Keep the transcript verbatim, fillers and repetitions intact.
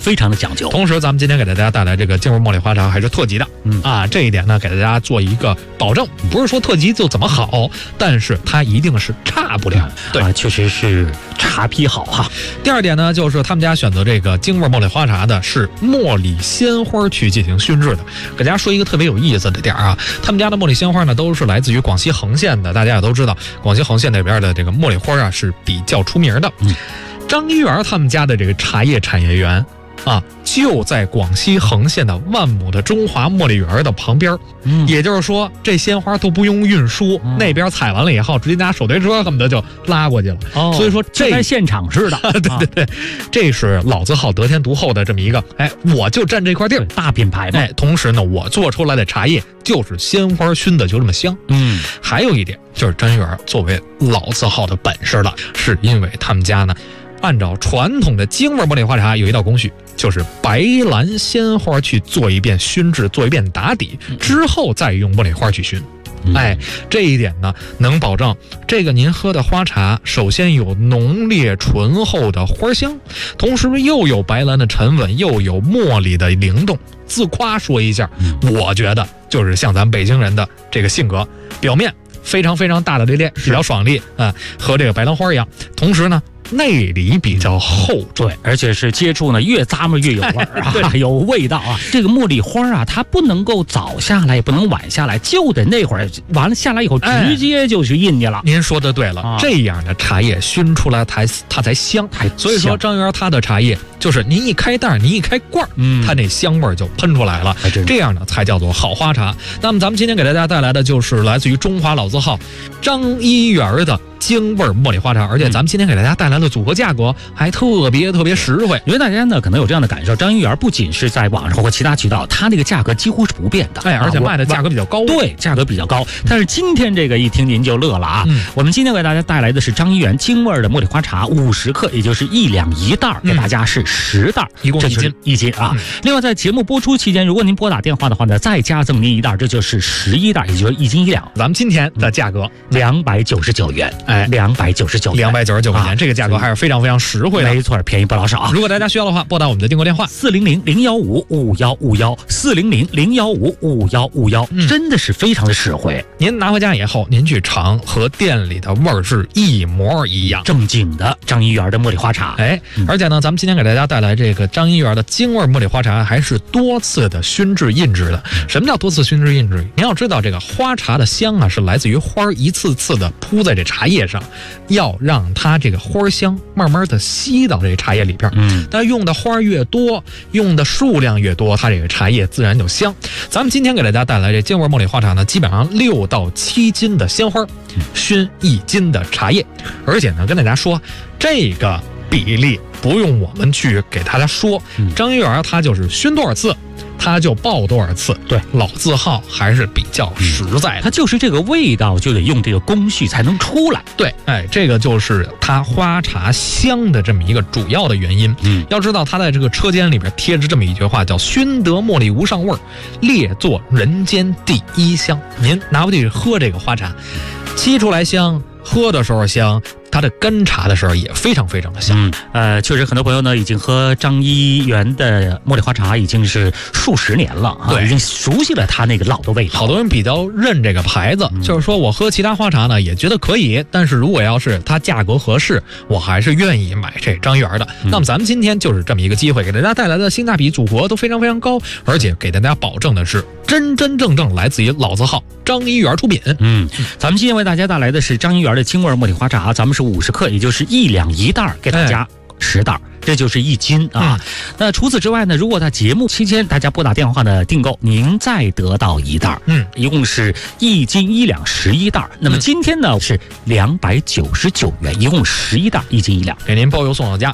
非常的讲究。 同时，咱们今天给大家带来这个京味茉莉花茶还是特级的，嗯啊，这一点呢给大家做一个保证，不是说特级就怎么好，但是它一定是差不了。 对啊，确实是茶批好哈。 第二点呢，就是他们家选择这个京味茉莉花茶的是茉莉鲜花去进行熏制的。给大家说一个特别有意思的点啊，他们家的茉莉鲜花呢都是来自于广西横县的，大家也都知道，广西横县那边的这个茉莉花啊是比较出名的。嗯，张一元他们家的这个茶叶产业园啊，就在广西横县的万亩的中华茉莉园的旁边，嗯，也就是说，这鲜花都不用运输，嗯、那边采完了以后，直接拿手推车恨不得就拉过去了。哦，所以说这在现场似的， 对对对，这是老字号得天独厚的这么一个，哎，我就占这块地儿， 大品牌嘛。 哎，同时呢，我做出来的茶叶就是鲜花熏的就这么香。嗯，还有一点就是张一元作为老字号的本事了，是因为他们家呢。按照传统的京味茉莉花茶有一道工序，就是白兰鲜花去做一遍熏制，做一遍打底，之后再用茉莉花去熏。哎，这一点呢，能保证这个您喝的花茶，首先有浓烈醇厚的花香，同时又有白兰的沉稳，又有茉莉的灵动。自夸说一下，我觉得就是像咱们北京人的这个性格，表面非常非常大大咧咧，比较爽利啊、呃，和这个白兰花一样。同时呢，内里比较厚， 对，而且是接触呢越咂摸越有味儿啊，有味道啊。这个茉莉花啊，它不能够早下来，也不能晚下来，就得那会儿完了下来以后直接就去印去了。 哎、您说的对了、啊，这样的茶叶熏出来才它才香。所以说张元他的茶叶就是您一开袋，您一开罐，嗯，它那香味就喷出来了，这样呢才叫做好花茶。那么咱们今天给大家带来的就是来自于中华老字号张一元的京味茉莉花茶，而且咱们今天给大家带来的组合价格还特别特别实惠， 因为大家呢可能有这样的感受，张一元不仅是在网上或其他渠道，它那个价格几乎是不变的， 哎，而且卖的价格比较高， 对，价格比较高。但是今天这个一听您就乐了啊！嗯、我们今天给大家带来的是张一元京味的茉莉花茶，五十克，也就是一两一袋，给大家是十袋， 一共一斤一斤啊。嗯、另外在节目播出期间，如果您拨打电话的话呢，再加赠您一袋，这就是十一袋，也就是一斤一两。 咱们今天的价格两百九十九元，哎，两百九十九元， 两百九十九块钱、啊，这个价格还是非常非常实惠的， 没错，便宜不老少。 如果大家需要的话，拨打我们的订购电话四零零零幺五五幺五幺四零零零幺五五幺五幺，真的是非常的实惠。 您拿回家以后，您去尝，和店里的味儿是一模一样， 正经的张一元的茉莉花茶。 哎，嗯、而且呢，咱们今天给大家带来这个张一元的京味茉莉花茶，还是多次的熏制印制的。什么叫多次熏制印制？您要知道，这个花茶的香啊，是来自于花一次次的铺在这茶叶上，要让它这个花香慢慢的吸到这个茶叶里边。嗯，但用的花越多，用的数量越多，它这个茶叶自然就香。咱们今天给大家带来这京味茉莉花茶呢，基本上六到七斤的鲜花，熏一斤的茶叶，而且呢，跟大家说这个比例不用我们去给大家说，嗯、张一元他就是熏多少次，他就爆多少次。 对， 老字号还是比较实在的， 它、嗯、就是这个味道就得用这个工序才能出来。 对，哎，这个就是它花茶香的这么一个主要的原因。嗯，要知道它在这个车间里边贴着这么一句话，叫熏得茉莉无上味儿，列作人间第一香。您拿回去喝这个花茶，沏出来香，喝的时候香，它的干茶的时候也非常非常的香。 嗯，呃，确实很多朋友呢已经喝张一元的茉莉花茶已经是数十年了啊， 对， 已经熟悉了它那个老的味道。 好多人比较认这个牌子，嗯、就是说我喝其他花茶呢也觉得可以，但是如果要是它价格合适，我还是愿意买这张一元的。嗯、那么咱们今天就是这么一个机会，给大家带来的性价比组合都非常非常高，而且给大家保证的是真真正正来自于老字号张一元出品。 嗯，咱们今天为大家带来的是张一元的京味茉莉花茶，咱们是五十克，也就是一两一袋，给大家十袋。哎，这就是一斤啊、嗯。那除此之外呢，如果在节目期间大家拨打电话的订购，您再得到一袋，嗯，一共是一斤一两十一袋。那么今天呢、嗯、是两百九十九元，一共十一袋，一斤一两， 给您包邮送到家。